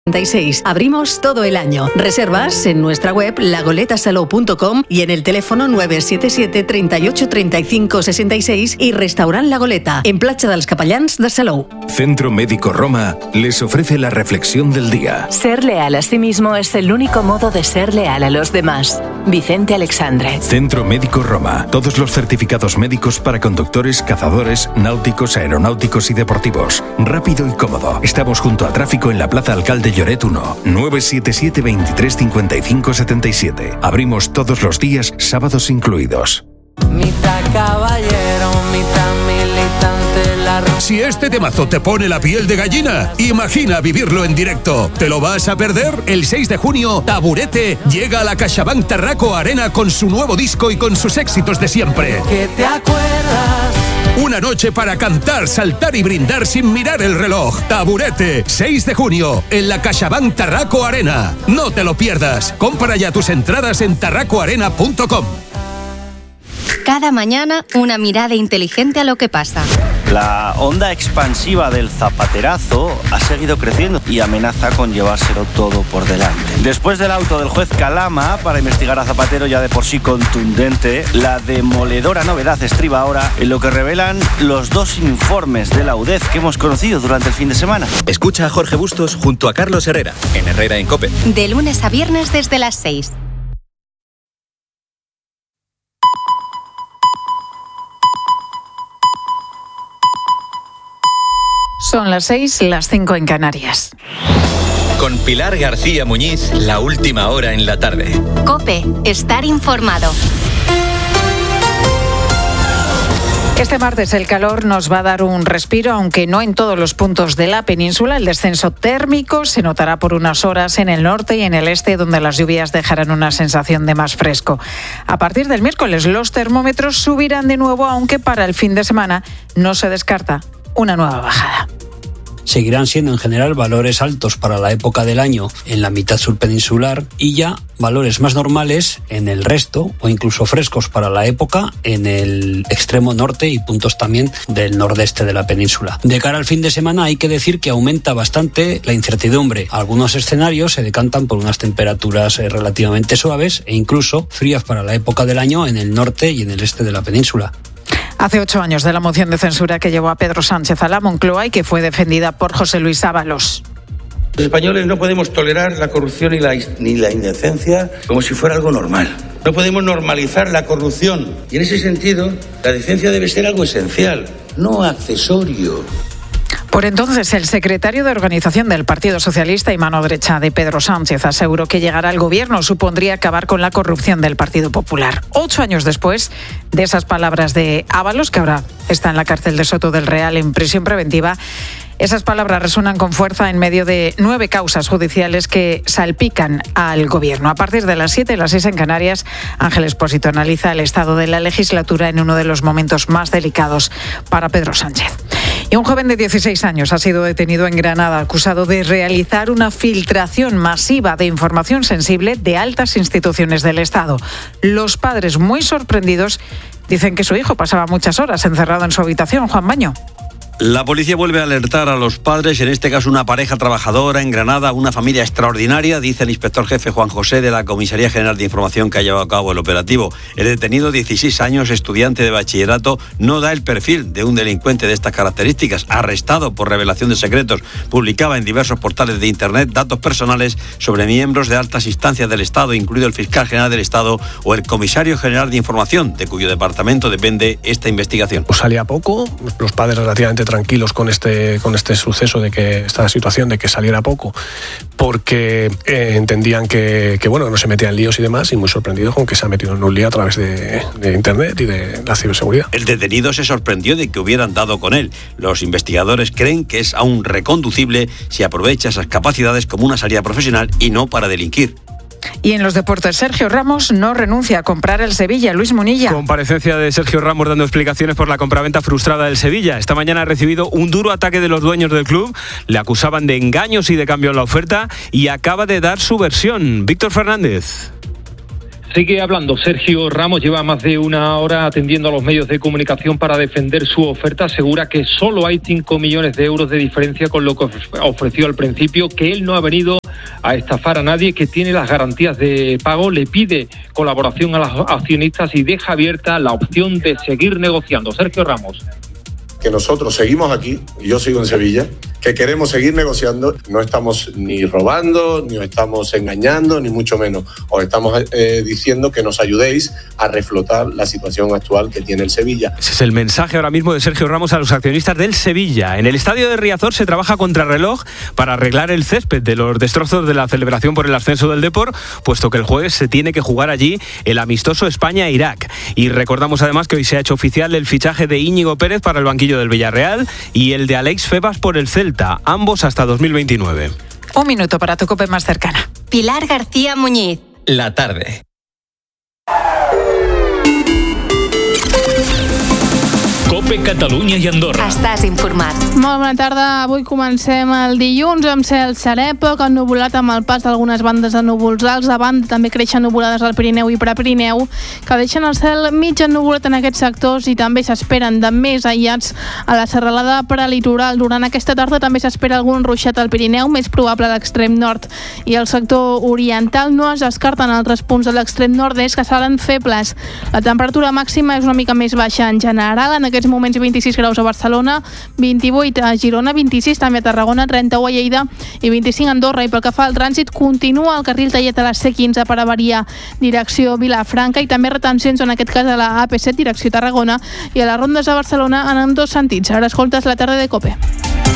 Abrimos todo el año. Reservas en nuestra web lagoletasalou.com y en el teléfono 977 38 35 66 y Restaurant La Goleta, en Platja dels Capellans de Salou. Centro Médico Roma les ofrece la reflexión del día. Ser leal a sí mismo es el único modo de ser leal a los demás. Vicente Alexandre. Centro Médico Roma. Todos los certificados médicos para conductores, cazadores, náuticos, aeronáuticos y deportivos. Rápido y cómodo. Estamos junto a Tráfico en la Plaza Alcalde Lloret 1, 977 23 55 77. Abrimos todos los días, sábados incluidos. Mitad caballero, mitad militante. Si este temazo te pone la piel de gallina, imagina vivirlo en directo. ¿Te lo vas a perder? El 6 de junio, Taburete llega a la CaixaBank Tarraco Arena con su nuevo disco y con sus éxitos de siempre. ¿Qué te acuerdas? Una noche para cantar, saltar y brindar sin mirar el reloj. Taburete, 6 de junio, en la CaixaBank Tarraco Arena. No te lo pierdas. Compra ya tus entradas en tarracoarena.com. Cada mañana, una mirada inteligente a lo que pasa. La onda expansiva del zapaterazo ha seguido creciendo y amenaza con llevárselo todo por delante. Después del auto del juez Calama para investigar a Zapatero, ya de por sí contundente, la demoledora novedad estriba ahora en lo que revelan los dos informes de la UDEZ que hemos conocido durante el fin de semana. Escucha a Jorge Bustos junto a Carlos Herrera, en Herrera en COPE. De lunes a viernes desde las 6. Son las 6, las 5 en Canarias. Con Pilar García Muñiz, la última hora en la tarde. COPE, estar informado. Este martes el calor nos va a dar un respiro, aunque no en todos los puntos de la península. El descenso térmico se notará por unas horas en el norte y en el este, donde las lluvias dejarán una sensación de más fresco. A partir del miércoles los termómetros subirán de nuevo, aunque para el fin de semana no se descarta una nueva bajada. Seguirán siendo en general valores altos para la época del año en la mitad sur peninsular y ya valores más normales en el resto o incluso frescos para la época en el extremo norte y puntos también del nordeste de la península. De cara al fin de semana hay que decir que aumenta bastante la incertidumbre. Algunos escenarios se decantan por unas temperaturas relativamente suaves e incluso frías para la época del año en el norte y en el este de la península. Hace 8 años de la moción de censura que llevó a Pedro Sánchez a la Moncloa y que fue defendida por José Luis Ábalos. Los españoles no podemos tolerar la corrupción ni la indecencia como si fuera algo normal. No podemos normalizar la corrupción. Y en ese sentido, la decencia debe ser algo esencial, no accesorio. Por entonces, el secretario de Organización del Partido Socialista y mano derecha de Pedro Sánchez aseguró que llegar al gobierno supondría acabar con la corrupción del Partido Popular. 8 años después de esas palabras de Ábalos, que ahora está en la cárcel de Soto del Real en prisión preventiva, esas palabras resuenan con fuerza en medio de 9 causas judiciales que salpican al gobierno. A partir de las 7, las 6 en Canarias, Ángel Expósito analiza el estado de la legislatura en uno de los momentos más delicados para Pedro Sánchez. Y un joven de 16 años ha sido detenido en Granada acusado de realizar una filtración masiva de información sensible de altas instituciones del Estado. Los padres, muy sorprendidos, dicen que su hijo pasaba muchas horas encerrado en su habitación. Juan Baño. La policía vuelve a alertar a los padres, en este caso una pareja trabajadora en Granada, una familia extraordinaria, dice el inspector jefe Juan José de la Comisaría General de Información que ha llevado a cabo el operativo. El detenido, 16 años, estudiante de bachillerato, no da el perfil de un delincuente de estas características. Arrestado por revelación de secretos, publicaba en diversos portales de Internet datos personales sobre miembros de altas instancias del Estado, incluido el fiscal general del Estado o el comisario general de Información, de cuyo departamento depende esta investigación. Salía poco, los padres relativamente tranquilos con este suceso, de que esta situación de que saliera poco, porque entendían que no se metía en líos y demás, y muy sorprendidos con que se ha metido en un lío a través de Internet y de la ciberseguridad. El detenido se sorprendió de que hubieran dado con él. Los investigadores creen que es aún reconducible si aprovecha esas capacidades como una salida profesional y no para delinquir. Y en los deportes, Sergio Ramos no renuncia a comprar el Sevilla. Luis Munilla. Comparecencia de Sergio Ramos dando explicaciones por la compraventa frustrada del Sevilla. Esta mañana ha recibido un duro ataque de los dueños del club. Le acusaban de engaños y de cambio en la oferta y acaba de dar su versión. Víctor Fernández. Sigue hablando Sergio Ramos, lleva más de una hora atendiendo a los medios de comunicación para defender su oferta. Asegura que solo hay 5 millones de euros de diferencia con lo que ofreció al principio, que él no ha venido a estafar a nadie, que tiene las garantías de pago, le pide colaboración a los accionistas y deja abierta la opción de seguir negociando. Sergio Ramos. Que nosotros seguimos aquí, yo sigo en Sevilla, que queremos seguir negociando, no estamos ni robando, ni os estamos engañando, ni mucho menos. Os estamos diciendo que nos ayudéis a reflotar la situación actual que tiene el Sevilla. Ese es el mensaje ahora mismo de Sergio Ramos a los accionistas del Sevilla. En el estadio de Riazor se trabaja contrarreloj para arreglar el césped de los destrozos de la celebración por el ascenso del Depor, puesto que el jueves se tiene que jugar allí el amistoso España-Irak. Y recordamos además que hoy se ha hecho oficial el fichaje de Íñigo Pérez para el banquillo del Villarreal y el de Alex Febas por el Celta, ambos hasta 2029. Un minuto para tu COPE más cercana. Pilar García Muñiz. La tarde. COPE Catalunya i Andorra. Estàs informat. Molt bona tarda. Avui comencem el dilluns amb cel serè, poc ennuvolat amb el pas d'algunes bandes de núvols alts. A banda també creixen nuvolades al Pirineu i Prepirineu, que deixen el cel mig ennuvolat en aquests sectors i també s'esperen de més aïllats a la serralada prelitoral. Durant aquesta tarda també s'espera algun ruixat al Pirineu, més probable a l'extrem nord i al sector oriental. No es descarten altres punts de l'extrem nord-est que seran febles. La temperatura màxima és una mica més baixa en general. En aquests moments 26 graus a Barcelona, 28 a Girona, 26 també a Tarragona, 31 a Lleida i 25 a Andorra. I pel que fa al trànsit, continua el carril tallat a la C15 per avaria direcció Vilafranca i també retencions en aquest cas a la AP7 direcció Tarragona i a les rondes de Barcelona en ambdós sentits. Ara escoltes la tarda de COPE.